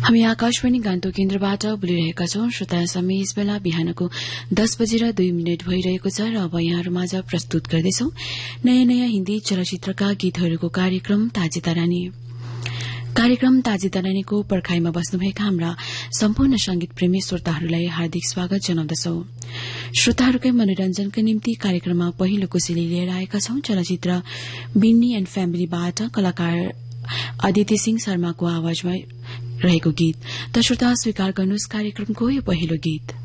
हामी आकाशवाणी गान्तोक केन्द्रबाट बोलिरहेका छौं। श्रोता समय यस बेला बिहानको 10:02 भइरहेको छ र अब यहाँहरूमाझ प्रस्तुत गर्दैछौ नयाँ नयाँ हिन्दी चलचित्रका गीतहरूको कार्यक्रम ताजेतरानी। कार्यक्रम ताजेतरानीको पर्खाईमा बस्नुभएका हाम्रा सम्पूर्ण संगीत प्रेमी श्रोताहरूलाई हार्दिक स्वागत जनाउँदछौ। श्रोताहरूकै मनोरञ्जनका निम्ति कार्यक्रममा पहिलो कोसेली लिएर आएका छौं चलचित्र बिन्नी एण्ड फ्यामिलीबाट कलाकार अदिति सिंह शर्माको आवाजमा रहेको गीत। त श्रोता स्वीकार गर्नुहोस् कार्यक्रमको यो पहिलो गीत।